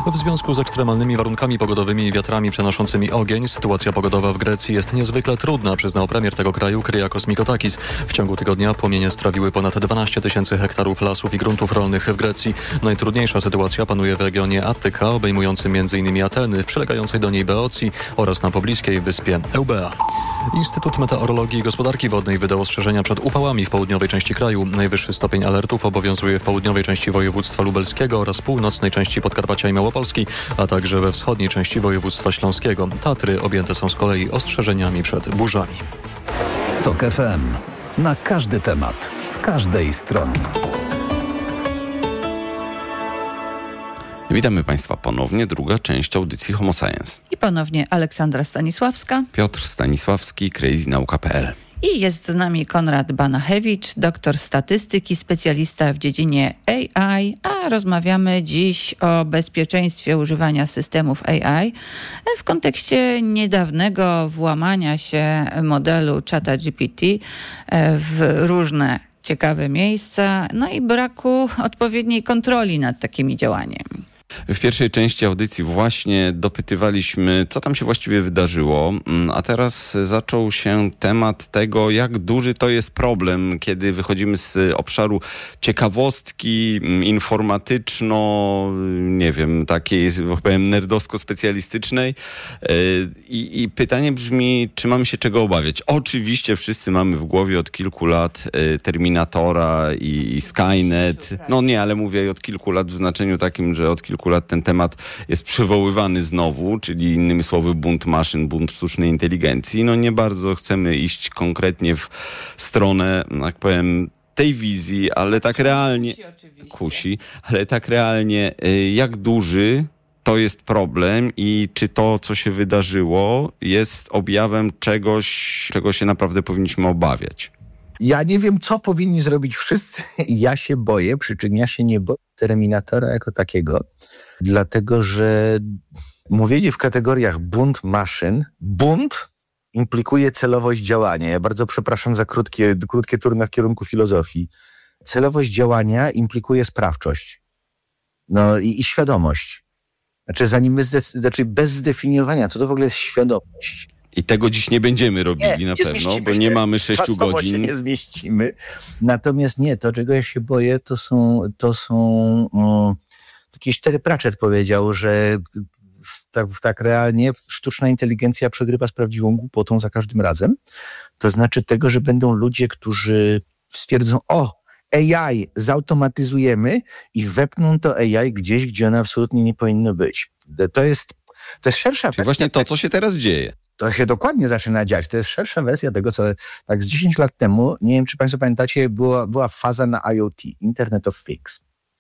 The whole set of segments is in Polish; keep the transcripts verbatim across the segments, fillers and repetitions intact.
W związku z ekstremalnymi warunkami pogodowymi i wiatrami przenoszącymi ogień, sytuacja pogodowa w Grecji jest niezwykle trudna, przyznał premier tego kraju Kyriakos Mitsotakis. W ciągu tygodnia płomienie strawiły ponad dwanaście tysięcy hektarów lasów i gruntów rolnych w Grecji. Najtrudniejsza sytuacja panuje w regionie Attyka, obejmującym m.in. Ateny, przylegającej do niej Beocji oraz na pobliskiej wyspie Eubea. Instytut Meteorologii i Gospodarki Wodnej wydał ostrzeżenia przed upałami w południowej części kraju. Najwyższy stopień alertów obowiązuje w południowej części województwa lubelskiego oraz północnej części Podkarpacia i Małopolski, a także we wschodniej części województwa śląskiego. Tatry objęte są z kolei ostrzeżeniami przed burzami. TOK F M. Na każdy temat, z każdej strony. Witamy Państwa ponownie, druga część audycji Homo Science. I ponownie Aleksandra Stanisławska, Piotr Stanisławski, crazy nauka kropka p l. I jest z nami Konrad Banachewicz, doktor statystyki, specjalista w dziedzinie A I, a rozmawiamy dziś o bezpieczeństwie używania systemów A I w kontekście niedawnego włamania się modelu czata G P T w różne ciekawe miejsca, no i braku odpowiedniej kontroli nad takimi działaniami. W pierwszej części audycji właśnie dopytywaliśmy, co tam się właściwie wydarzyło, a teraz zaczął się temat tego, jak duży to jest problem, kiedy wychodzimy z obszaru ciekawostki informatyczno, nie wiem, takiej, powiem, nerdowsko-specjalistycznej. I, I pytanie brzmi, czy mamy się czego obawiać? Oczywiście wszyscy mamy w głowie od kilku lat Terminatora i, i Skynet. No nie, ale mówię od kilku lat w znaczeniu takim, że od kilku lat ten temat jest przywoływany znowu, czyli innymi słowy bunt maszyn, bunt sztucznej inteligencji. No nie bardzo chcemy iść konkretnie w stronę, jak powiem, tej wizji, ale tak realnie... Kusi, kusi, ale tak realnie, jak duży to jest problem i czy to, co się wydarzyło, jest objawem czegoś, czego się naprawdę powinniśmy obawiać? Ja nie wiem, co powinni zrobić wszyscy. Ja się boję, przy czym ja się nie boję Terminatora jako takiego, dlatego że mówienie w kategoriach bunt maszyn, bunt implikuje celowość działania. Ja bardzo przepraszam za krótkie, krótkie turny w kierunku filozofii. Celowość działania implikuje sprawczość. No i, i świadomość. Znaczy, zanim my zdec- znaczy bez zdefiniowania, co to w ogóle jest świadomość? I tego dziś nie będziemy robili nie, na nie pewno, bo nie mamy sześciu godzin. się nie zmieścimy. Natomiast nie, to czego ja się boję, to są, to są um, jakiś Terry Pratchett powiedział, że tak, tak realnie sztuczna inteligencja przegrywa z prawdziwą głupotą za każdym razem. To znaczy tego, że będą ludzie, którzy stwierdzą, o, A I zautomatyzujemy i wepną to A I gdzieś, gdzie ono absolutnie nie powinno być. To jest, to jest szersza... Czyli właśnie to, co się teraz dzieje. To się dokładnie zaczyna dziać. To jest szersza wersja tego, co tak z dziesięć lat temu, nie wiem, czy Państwo pamiętacie, była, była faza na I O T, Internet of Things,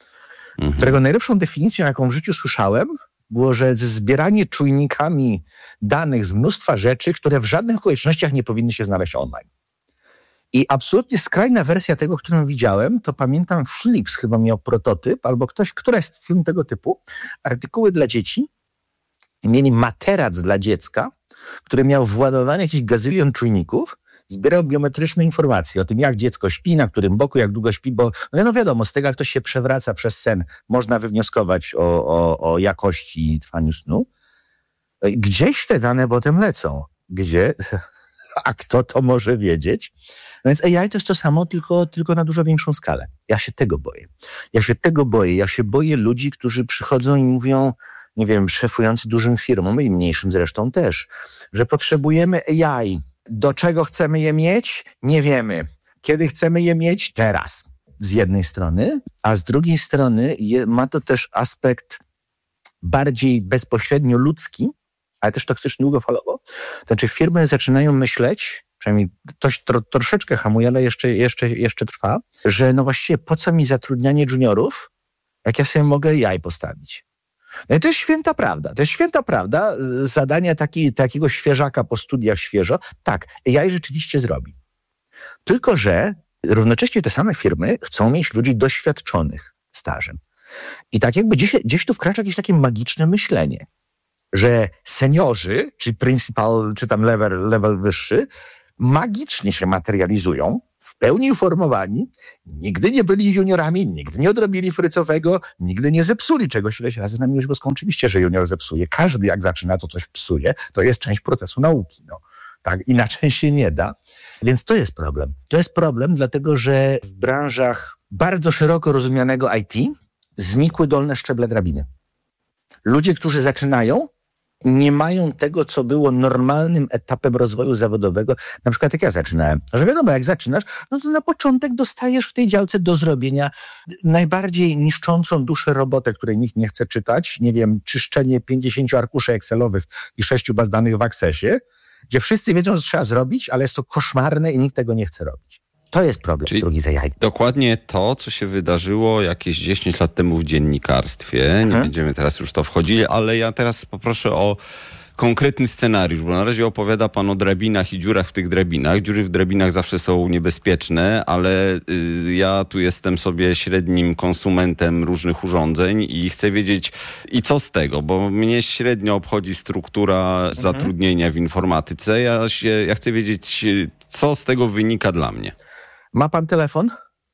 mhm. którego najlepszą definicją, jaką w życiu słyszałem, było, że zbieranie czujnikami danych z mnóstwa rzeczy, które w żadnych okolicznościach nie powinny się znaleźć online. I absolutnie skrajna wersja tego, którą widziałem, to pamiętam Philips chyba miał prototyp, albo ktoś, któraś z film tego typu, artykuły dla dzieci, mieli materac dla dziecka, który miał władowany jakiś gazylion czujników, zbierał biometryczne informacje o tym, jak dziecko śpi, na którym boku, jak długo śpi, bo no wiadomo, z tego, jak ktoś się przewraca przez sen, można wywnioskować o, o, o jakości i trwaniu snu. Gdzieś te dane potem lecą. Gdzie? A kto to może wiedzieć? No więc A I to jest to samo, tylko, tylko na dużo większą skalę. Ja się tego boję. Ja się tego boję. Ja się boję ludzi, którzy przychodzą i mówią, nie wiem, szefujący dużym firmom i mniejszym zresztą też, że potrzebujemy A I. Do czego chcemy je mieć? Nie wiemy. Kiedy chcemy je mieć? Teraz. Z jednej strony, a z drugiej strony je, ma to też aspekt bardziej bezpośrednio ludzki, ale też toksyczny długofalowo. To znaczy firmy zaczynają myśleć, przynajmniej to tro, troszeczkę hamuje, ale jeszcze, jeszcze, jeszcze trwa, że no właściwie po co mi zatrudnianie juniorów, jak ja sobie mogę A I postawić? No i to jest święta prawda. To jest święta prawda. Zadania taki, takiego świeżaka po studiach świeżo, tak, A I rzeczywiście zrobi. Tylko że równocześnie te same firmy chcą mieć ludzi doświadczonych stażem. I tak jakby gdzieś, gdzieś tu wkracza jakieś takie magiczne myślenie, że seniorzy, czy principal, czy tam level, level wyższy, magicznie się materializują w pełni uformowani, nigdy nie byli juniorami, nigdy nie odrobili frycowego, nigdy nie zepsuli czegoś ileś razy na miłość boską. Oczywiście, że junior zepsuje. Każdy jak zaczyna, to coś psuje. To jest część procesu nauki. No. Tak, inaczej się nie da. Więc to jest problem. To jest problem, dlatego że w branżach bardzo szeroko rozumianego I T znikły dolne szczeble drabiny. Ludzie, którzy zaczynają, nie mają tego, co było normalnym etapem rozwoju zawodowego. Na przykład jak ja zaczynałem. Że wiadomo, jak zaczynasz, no to na początek dostajesz w tej działce do zrobienia najbardziej niszczącą duszę robotę, której nikt nie chce czytać. Nie wiem, czyszczenie pięćdziesięciu arkuszy Excelowych i sześciu baz danych w Accessie, gdzie wszyscy wiedzą, co trzeba zrobić, ale jest to koszmarne i nikt tego nie chce robić. To jest problem, Czyli drugi za jaj. Dokładnie to, co się wydarzyło jakieś dziesięć lat temu w dziennikarstwie. Nie Mhm. będziemy teraz już w to wchodzili, ale ja teraz poproszę o konkretny scenariusz, bo na razie opowiada pan o drabinach i dziurach w tych drabinach. Dziury w drabinach zawsze są niebezpieczne, ale y, ja tu jestem sobie średnim konsumentem różnych urządzeń i chcę wiedzieć, i co z tego, bo mnie średnio obchodzi struktura mhm. zatrudnienia w informatyce. Ja, się, ja chcę wiedzieć, co z tego wynika dla mnie. Ma pan telefon?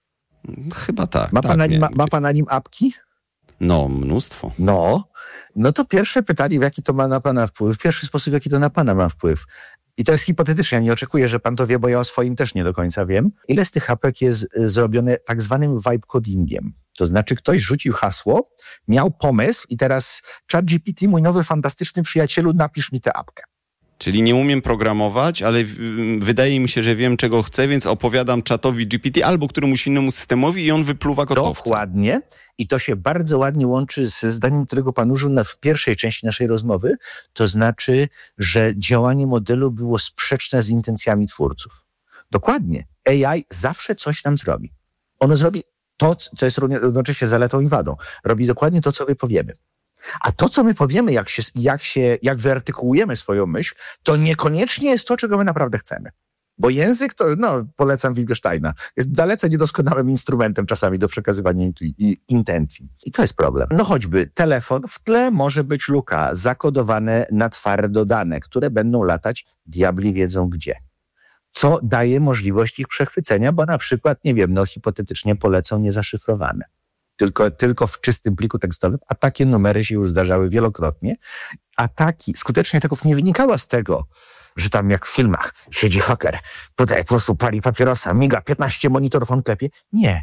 Chyba tak. Ma, tak, pan, na nie, nim, ma, ma pan na nim apki? No, mnóstwo. No, no to pierwsze pytanie, w jaki to ma na pana wpływ? Pierwszy sposób, w jaki to na pana ma wpływ. I to jest hipotetyczne, ja nie oczekuję, że pan to wie, bo ja o swoim też nie do końca wiem. Ile z tych apek jest zrobione tak zwanym vibe codingiem? To znaczy ktoś rzucił hasło, miał pomysł i teraz ChatGPT, mój nowy fantastyczny przyjacielu, napisz mi tę apkę. Czyli nie umiem programować, ale w, wydaje mi się, że wiem, czego chcę, więc opowiadam czatowi G P T albo któremuś innemu systemowi i on wypluwa gotowca. Dokładnie. I to się bardzo ładnie łączy ze zdaniem, którego pan użył na, w pierwszej części naszej rozmowy. To znaczy, że działanie modelu było sprzeczne z intencjami twórców. Dokładnie. A I zawsze coś nam zrobi. Ono zrobi to, co jest równocześnie zaletą i wadą. Robi dokładnie to, co my powiemy. A to, co my powiemy, jak się, jak się, jak wyartykułujemy swoją myśl, to niekoniecznie jest to, czego my naprawdę chcemy. Bo język to, no, polecam Wittgensteina, jest dalece niedoskonałym instrumentem czasami do przekazywania intu- i intencji. I to jest problem. No choćby telefon, w tle może być luka, zakodowane na twardo dane, które będą latać, diabli wiedzą gdzie. Co daje możliwość ich przechwycenia, bo na przykład, nie wiem, no hipotetycznie polecą niezaszyfrowane. Tylko, tylko w czystym pliku tekstowym, a takie numery się już zdarzały wielokrotnie. Ataki, skuteczność ataków nie wynikała z tego, że tam jak w filmach siedzi haker, tutaj po prostu pali papierosa, miga, piętnaście monitorów on klepie. Nie.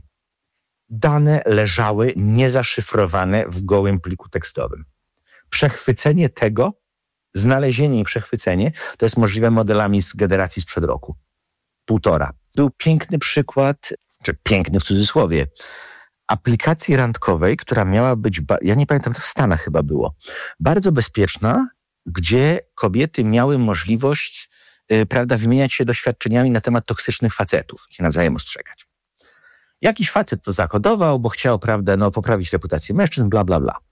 Dane leżały niezaszyfrowane w gołym pliku tekstowym. Przechwycenie tego, znalezienie i przechwycenie, to jest możliwe modelami z generacji sprzed roku. Półtora. Był piękny przykład, czy piękny w cudzysłowie, aplikacji randkowej, która miała być, ba- ja nie pamiętam, to w Stanach chyba było, bardzo bezpieczna, gdzie kobiety miały możliwość, yy, prawda, wymieniać się doświadczeniami na temat toksycznych facetów, się nawzajem ostrzegać. Jakiś facet to zakodował, bo chciał, prawda, no, poprawić reputację mężczyzn, bla, bla, bla.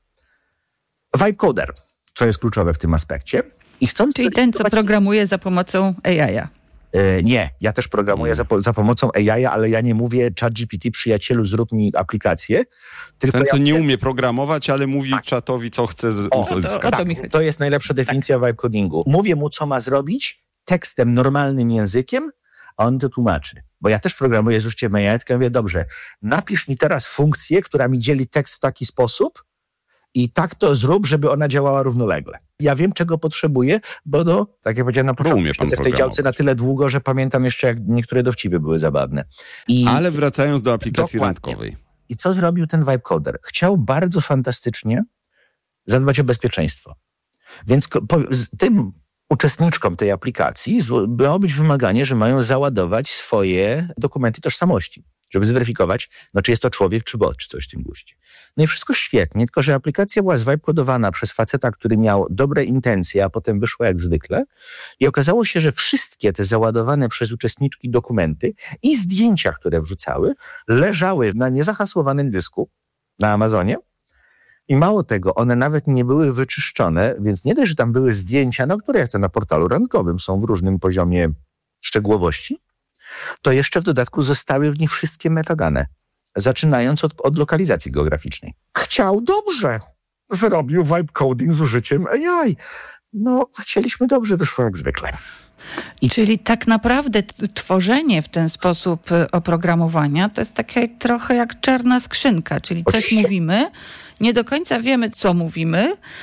Vibe coder, co jest kluczowe w tym aspekcie. I chcąc Czyli ten, co programuje za pomocą A I-a. Yy, nie, ja też programuję za, po, za pomocą A I, ale ja nie mówię ChatGPT, przyjacielu, zrób mi aplikację. Tylko Ten, co ja nie mówię, umie programować, ale mówi tak. czatowi, co chce z- O, uzyskać. to- o to tak, mi chodzi. to jest najlepsza definicja vibe codingu. Mówię mu, co ma zrobić tekstem, normalnym językiem, a on to tłumaczy. Bo ja też programuję z użyciem A I, tylko mówię, dobrze, napisz mi teraz funkcję, która mi dzieli tekst w taki sposób i tak to zrób, żeby ona działała równolegle. Ja wiem, czego potrzebuję, bo no, tak jak powiedziałem na początku, umie pan siedzę w tej działce programować. na tyle długo, że pamiętam jeszcze, jak niektóre dowcipy były zabawne. I, Ale wracając do aplikacji Dokładnie. randkowej. I co zrobił ten vibe coder? Chciał bardzo fantastycznie zadbać o bezpieczeństwo. Więc ko- po, z tym uczestniczkom tej aplikacji zło- miało być wymaganie, że mają załadować swoje dokumenty tożsamości, żeby zweryfikować, no, czy jest to człowiek, czy bot, czy coś w tym guście. No i wszystko świetnie, tylko że aplikacja była zvibe-kodowana przez faceta, który miał dobre intencje, a potem wyszło jak zwykle. I okazało się, że wszystkie te załadowane przez uczestniczki dokumenty i zdjęcia, które wrzucały, leżały na niezahasłowanym dysku na Amazonie. I mało tego, one nawet nie były wyczyszczone, więc nie dość, że tam były zdjęcia, no, które jak to na portalu randkowym są w różnym poziomie szczegółowości, to jeszcze w dodatku zostały w nich wszystkie metadane, zaczynając od, od lokalizacji geograficznej. Chciał dobrze. Zrobił vibe coding z użyciem A I. No, chcieliśmy dobrze, wyszło jak zwykle. I czyli tak naprawdę t- tworzenie w ten sposób y, oprogramowania to jest takie trochę jak czarna skrzynka, czyli coś Oczywiście. mówimy, nie do końca wiemy, co mówimy,